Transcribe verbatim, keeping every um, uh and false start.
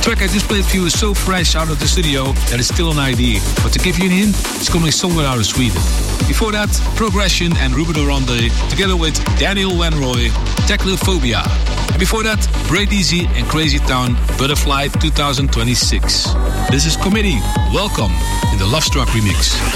track I just played for you is so fresh out of the studio that it's still an idea. But to give you a hint, it's coming somewhere out of Sweden. Before that, Progression and Ruben Orande, together with Daniel Wenroy, Technophobia. And before that, Braid Easy and Crazy Town, Butterfly twenty twenty-six. This is Committee. Welcome in the Lovestruck remix.